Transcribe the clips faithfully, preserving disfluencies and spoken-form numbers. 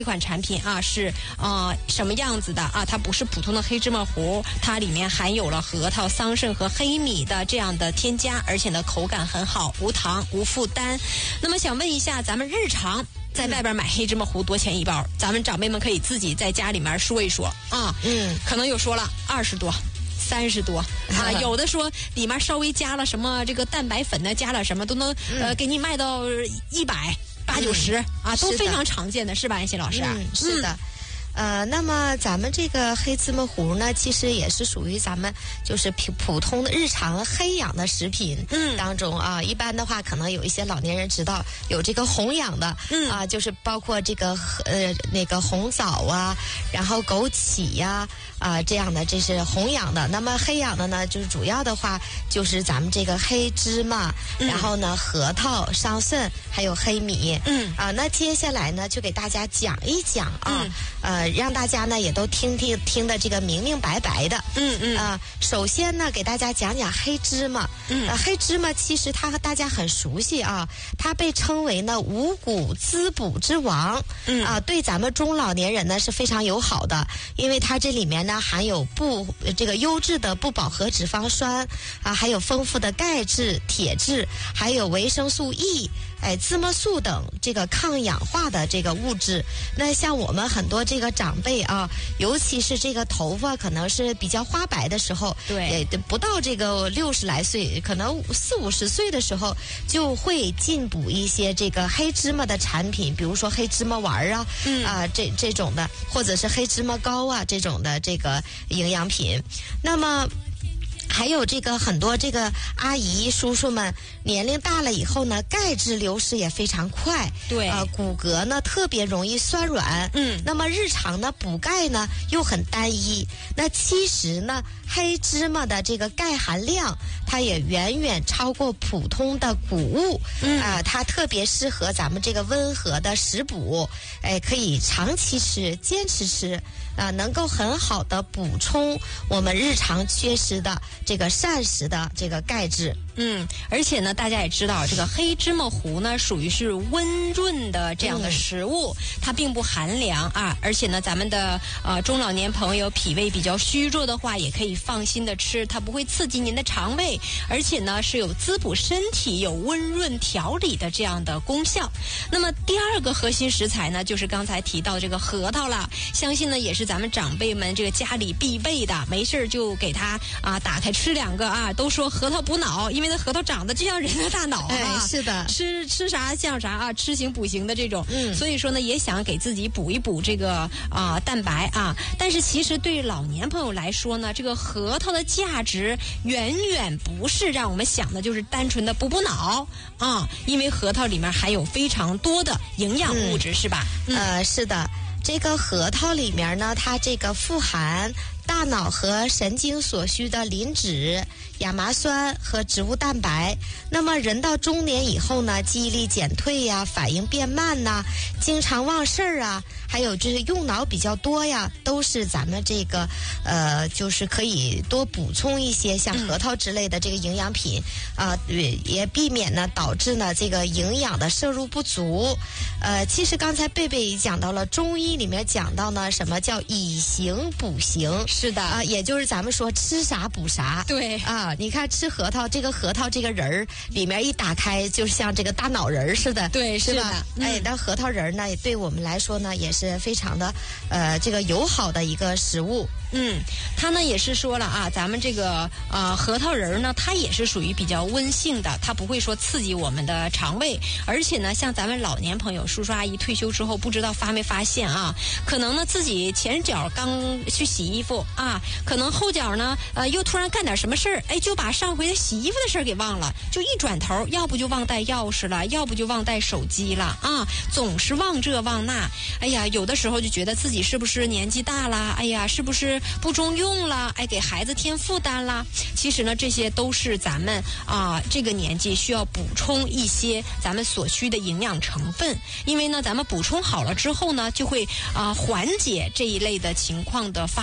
这款产品啊是呃什么样子的啊？它不是普通的黑芝麻糊，它里面含有了核桃、桑葚和黑米的这样的添加，而且呢口感很好，无糖无负担。那么想问一下，咱们日常在外边买黑芝麻糊多钱一包？咱们长辈们可以自己在家里面说一说啊。嗯，可能有说了二十多。三十多啊，有的说里面稍微加了什么这个蛋白粉呢，加了什么都能、嗯、呃给你卖到一百八九十啊，都非常常见的是吧，安心老师？ 嗯，是的。嗯呃，那么咱们这个黑芝麻糊呢，其实也是属于咱们就是普普通的日常黑养的食品当中啊。嗯、一般的话，可能有一些老年人知道有这个红养的，嗯啊，就是包括这个呃那个红枣啊，然后枸杞呀啊这样的，这是红养的。那么黑养的呢，就是主要的话就是咱们这个黑芝麻，嗯、然后呢核桃、桑葚还有黑米，嗯啊。那接下来呢，就给大家讲一讲啊，嗯、呃。让大家呢也都听听听的这个明明白白的，嗯嗯啊、呃，首先呢给大家讲讲黑芝麻，嗯、呃，黑芝麻其实它和大家很熟悉啊，它被称为呢五谷滋补之王，嗯啊、呃，对咱们中老年人呢是非常友好的，因为它这里面呢含有不这个优质的不饱和脂肪酸啊，还有丰富的钙质、铁质，还有维生素 E。哎，芝麻素等这个抗氧化的这个物质，那像我们很多这个长辈啊，尤其是这个头发可能是比较花白的时候，对，也不到这个六十来岁，可能四五十岁的时候，就会进补一些这个黑芝麻的产品，比如说黑芝麻丸啊，嗯啊这这种的，或者是黑芝麻糕啊这种的这个营养品，那么。还有这个很多这个阿姨叔叔们年龄大了以后呢，钙质流失也非常快，对，呃，骨骼呢特别容易酸软，嗯，那么日常呢补钙呢又很单一，那其实呢黑芝麻的这个钙含量它也远远超过普通的谷物，嗯啊、呃，它特别适合咱们这个温和的食补，哎，可以长期吃，坚持吃。啊、呃，能够很好的补充我们日常缺失的这个膳食的这个钙质。 嗯，而且呢，大家也知道，这个黑芝麻糊呢，属于是温润的这样的食物，嗯、它并不寒凉啊。而且呢，咱们的呃中老年朋友脾胃比较虚弱的话，也可以放心的吃，它不会刺激您的肠胃，而且呢是有滋补身体、有温润调理的这样的功效。那么第二个核心食材呢，就是刚才提到的这个核桃了，相信呢也是咱们长辈们这个家里必备的，没事就给它啊打开吃两个啊，都说核桃补脑。因为那核桃长得就像人的大脑啊， 哎，是的， 吃吃啥像啥啊，吃行补行的这种，嗯，所以说呢，也想给自己补一补这个啊、呃、蛋白啊。但是其实对于老年朋友来说呢，这个核桃的价值远远不是让我们想的就是单纯的补补脑啊，因为核桃里面含有非常多的营养物质，嗯、是吧？ 嗯、呃，是的，这个核桃里面呢，它这个富含大脑和神经所需的磷脂、亚麻酸和植物蛋白。那么人到中年以后呢，记忆力减退呀、反应变慢呐、经常忘事儿啊，还有就是用脑比较多呀，都是咱们这个呃，就是可以多补充一些像核桃之类的这个营养品啊、呃，也避免呢导致呢这个营养的摄入不足。呃，其实刚才贝贝讲到了中医里面讲到呢，什么叫以形补形？ 是的啊，也就是咱们说吃啥补啥。 对啊，你看吃核桃，这个核桃这个仁儿里面一打开，就像这个大脑仁儿似的， 对， 是吧？ 是嗯、 哎，那核桃仁儿呢，对我们来说呢，也是非常的呃这个友好的一个食物。 嗯，他呢也是说了啊，咱们这个呃核桃仁呢，它也是属于比较温性的，它不会说刺激我们的肠胃，而且呢，像咱们老年朋友、叔叔阿姨退休之后，不知道发没发现啊？可能呢自己前脚刚去洗衣服啊，可能后脚呢呃又突然干点什么事儿，哎，就把上回的洗衣服的事儿给忘了，就一转头，要不就忘带钥匙了，要不就忘带手机了啊，总是忘这忘那。哎呀，有的时候就觉得自己是不是年纪大了？哎呀，是不是不中用了，哎，给孩子添负担了。其实呢，这些都是咱们啊、呃、这个年纪需要补充一些咱们所需的营养成分。因为呢，咱们补充好了之后呢，就会啊、呃、缓解这一类的情况的发生。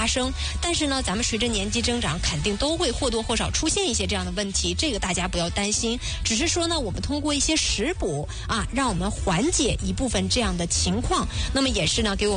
但是呢，咱们随着年纪增长，肯定都会或多或少出现一些这样的问题，这个大家不要担心。只是说呢，我们通过一些食补啊，让我们缓解一部分这样的情况，那么也是呢，给我们